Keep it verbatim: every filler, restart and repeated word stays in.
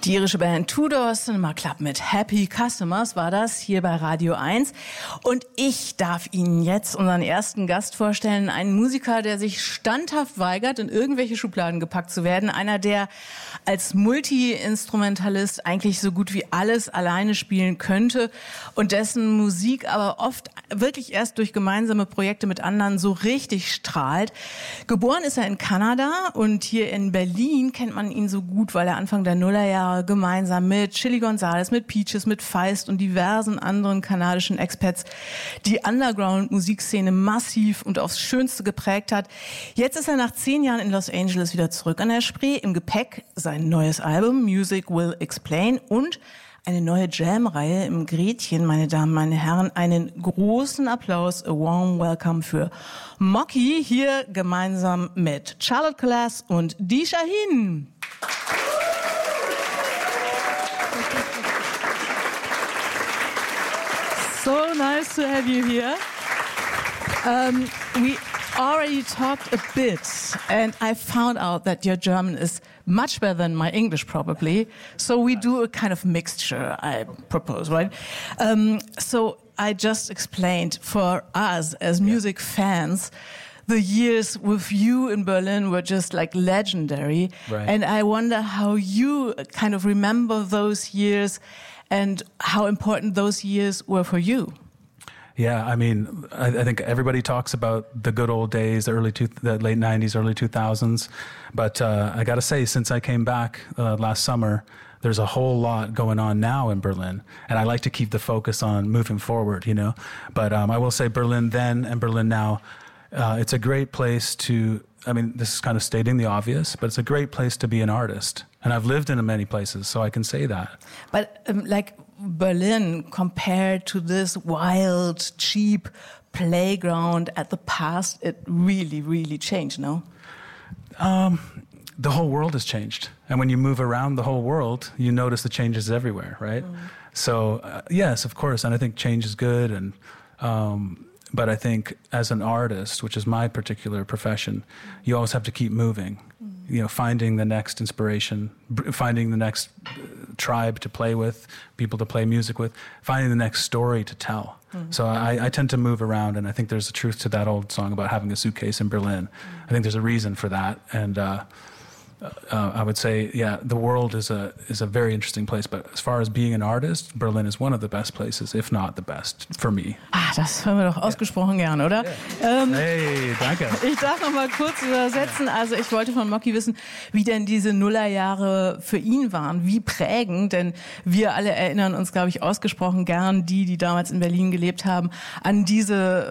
Die irische Band Tudor Cinema Club mit Happy Customers war das hier bei Radio eins. Und ich darf Ihnen jetzt unseren ersten Gast vorstellen, einen Musiker, der sich standhaft weigert, in irgendwelche Schubladen gepackt zu werden. Einer, der als Multi-Instrumentalist eigentlich so gut wie alles alleine spielen könnte und dessen Musik aber oft wirklich erst durch gemeinsame Projekte mit anderen so richtig strahlt. Geboren ist er in Kanada und hier in Berlin kennt man ihn so gut, weil er Anfang der Nullerjahre gemeinsam mit Chili Gonzales, mit Peaches, mit Feist und diversen anderen kanadischen Expats die Underground-Musikszene massiv und aufs Schönste geprägt hat. Jetzt ist er nach zehn Jahren in Los Angeles wieder zurück an der Spree. Im Gepäck sein neues Album Music Will Explain und eine neue Jam-Reihe im Gretchen, meine Damen, meine Herren. Einen großen Applaus, a warm welcome für Mocky, hier gemeinsam mit Charlotte Glass und Dee Shaheen. So nice to have you here. Um, we already talked a bit, and I found out that your German is much better than my English, probably. So we do a kind of mixture, I propose, right? Um, so I just explained for us as music fans, the years with you in Berlin were just like legendary. Right. And I wonder how you kind of remember those years and how important those years were for you. Yeah, I mean, I, I think everybody talks about the good old days, the early two, the late nineties, early two thousands. But uh, I got to say, since I came back uh, last summer, there's a whole lot going on now in Berlin. And I like to keep the focus on moving forward, you know. But um, I will say Berlin then and Berlin now, uh, it's a great place to, I mean, this is kind of stating the obvious, but it's a great place to be an artist. And I've lived in many places, so I can say that. But um, like Berlin compared to this wild, cheap playground at the past, it really, really changed, no? Um, the whole world has changed. And when you move around the whole world, you notice the changes everywhere, right? Mm. So, uh, yes, of course, and I think change is good. And um, but I think as an artist, which is my particular profession, you always have to keep moving. You know, finding the next inspiration, finding the next tribe to play with, people to play music with, finding the next story to tell. Mm-hmm. So I, I tend to move around, and I think there's a truth to that old song about having a suitcase in Berlin. Mm-hmm. I think there's a reason for that, and uh, uh, I would say, yeah, the world is a is a very interesting place. But as far as being an artist, Berlin is one of the best places, if not the best, for me. Ah, das hören wir doch ausgesprochen gern, oder? Yeah. Ähm, hey, danke. Ich darf noch mal kurz übersetzen. Also ich wollte von Mocky wissen, wie denn diese Nullerjahre für ihn waren, wie prägend, denn wir alle erinnern uns, glaube ich, ausgesprochen gern, die, die damals in Berlin gelebt haben, an diese